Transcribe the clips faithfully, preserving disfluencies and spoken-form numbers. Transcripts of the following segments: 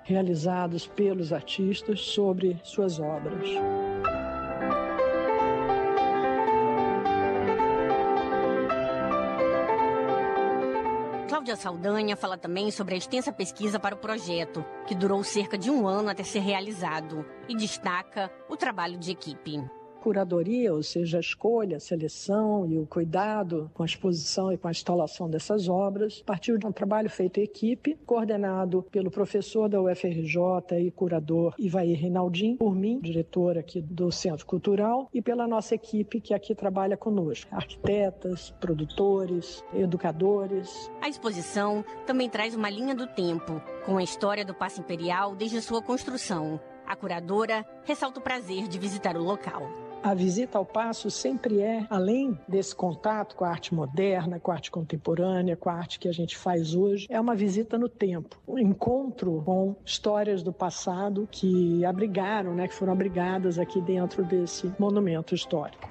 realizados pelos artistas sobre suas obras. Cláudia Saldanha fala também sobre a extensa pesquisa para o projeto, que durou cerca de um ano até ser realizado, e destaca o trabalho de equipe. Curadoria, ou seja, a escolha, a seleção e o cuidado com a exposição e com a instalação dessas obras, partiu de um trabalho feito em equipe, coordenado pelo professor da U F R J e curador Ivair Rinaldin, por mim, diretora aqui do Centro Cultural, e pela nossa equipe que aqui trabalha conosco, arquitetas, produtores, educadores. A exposição também traz uma linha do tempo, com a história do Paço Imperial desde sua construção. A curadora ressalta o prazer de visitar o local. A visita ao Paço sempre é, além desse contato com a arte moderna, com a arte contemporânea, com a arte que a gente faz hoje, é uma visita no tempo, um encontro com histórias do passado que abrigaram, né, que foram abrigadas aqui dentro desse monumento histórico.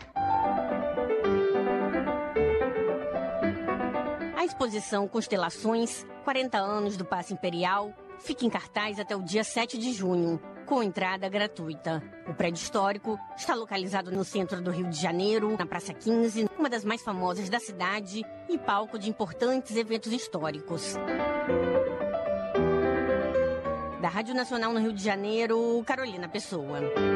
A exposição Constelações, quarenta anos do Paço Imperial, fica em cartaz até o dia sete de junho. Com entrada gratuita. O prédio histórico está localizado no centro do Rio de Janeiro, na Praça quinze, uma das mais famosas da cidade e palco de importantes eventos históricos. Da Rádio Nacional no Rio de Janeiro, Carolina Pessoa.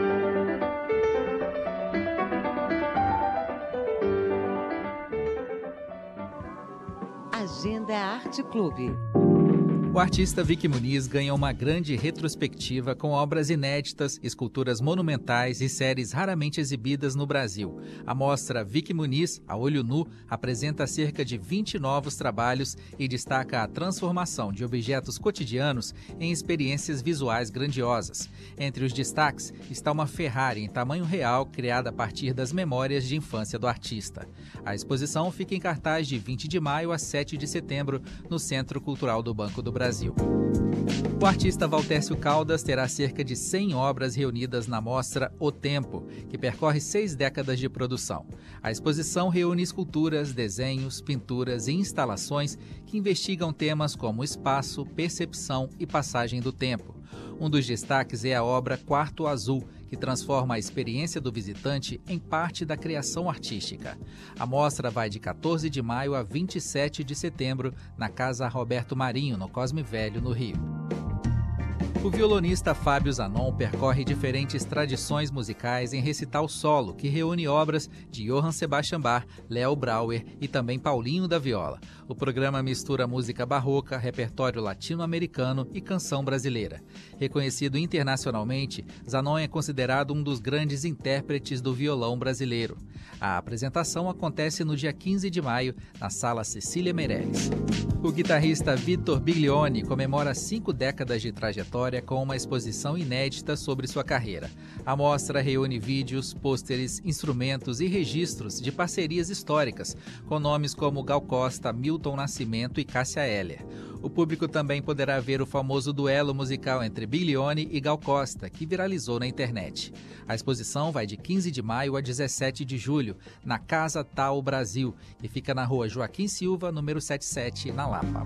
Agenda Arte Clube. O artista Vicky Muniz ganha uma grande retrospectiva com obras inéditas, esculturas monumentais e séries raramente exibidas no Brasil. A mostra Vicky Muniz, a olho nu, apresenta cerca de vinte novos trabalhos e destaca a transformação de objetos cotidianos em experiências visuais grandiosas. Entre os destaques está uma Ferrari em tamanho real, criada a partir das memórias de infância do artista. A exposição fica em cartaz de vinte de maio a sete de setembro no Centro Cultural do Banco do Brasil. Brasil. O artista Valtércio Caldas terá cerca de cem obras reunidas na mostra O Tempo, que percorre seis décadas de produção. A exposição reúne esculturas, desenhos, pinturas e instalações que investigam temas como espaço, percepção e passagem do tempo. Um dos destaques é a obra Quarto Azul, que transforma a experiência do visitante em parte da criação artística. A mostra vai de quatorze de maio a vinte e sete de setembro na Casa Roberto Marinho, no Cosme Velho, no Rio. O violonista Fábio Zanon percorre diferentes tradições musicais em recital solo, que reúne obras de Johann Sebastian Bach, Léo Brauer e também Paulinho da Viola. O programa mistura música barroca, repertório latino-americano e canção brasileira. Reconhecido internacionalmente, Zanon é considerado um dos grandes intérpretes do violão brasileiro. A apresentação acontece no dia quinze de maio, na Sala Cecília Meirelles. O guitarrista Vitor Biglione comemora cinco décadas de trajetória com uma exposição inédita sobre sua carreira. A mostra reúne vídeos, pôsteres, instrumentos e registros de parcerias históricas, com nomes como Gal Costa, Milton Nascimento e Cássia Eller. O público também poderá ver o famoso duelo musical entre Biglione e Gal Costa, que viralizou na internet. A exposição vai de quinze de maio a dezessete de julho, na Casa Tal Brasil, e fica na rua Joaquim Silva, número setenta e sete, na Lapa.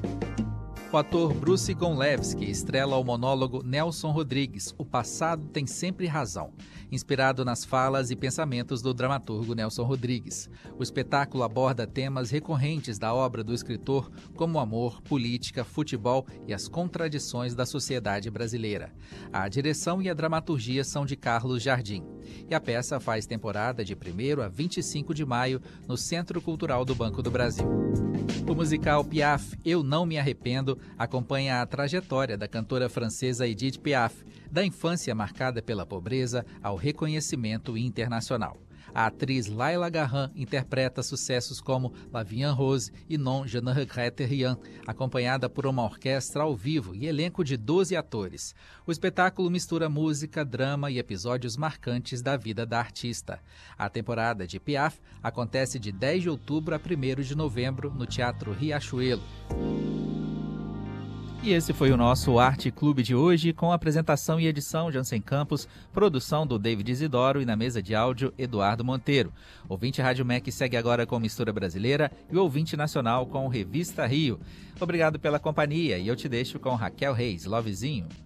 O ator Bruce Gonlewski estrela o monólogo Nelson Rodrigues, O Passado Tem Sempre Razão, inspirado nas falas e pensamentos do dramaturgo Nelson Rodrigues. O espetáculo aborda temas recorrentes da obra do escritor, como amor, política, futebol e as contradições da sociedade brasileira. A direção e a dramaturgia são de Carlos Jardim. E a peça faz temporada de primeiro a vinte e cinco de maio no Centro Cultural do Banco do Brasil. O musical Piaf, Eu Não Me Arrependo, acompanha a trajetória da cantora francesa Edith Piaf, da infância marcada pela pobreza ao reconhecimento internacional. A atriz Laila Garran interpreta sucessos como La Vie en Rose e Non, Je ne regrette rien, acompanhada por uma orquestra ao vivo e elenco de doze atores. O espetáculo mistura música, drama e episódios marcantes da vida da artista. A temporada de Piaf acontece de dez de outubro a primeiro de novembro no Teatro Riachuelo. E esse foi o nosso Arte Clube de hoje, com apresentação e edição de Jansen Campos, produção do David Isidoro e na mesa de áudio Eduardo Monteiro. O ouvinte Rádio M E C segue agora com Mistura Brasileira e o ouvinte nacional com Revista Rio. Obrigado pela companhia e eu te deixo com Raquel Reis, Lovezinho.